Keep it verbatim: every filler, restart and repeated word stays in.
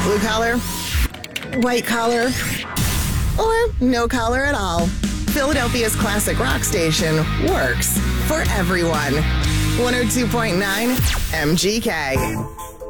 Blue collar, white collar, or no collar at all. Philadelphia's classic rock station works for everyone. one oh two point nine M G K.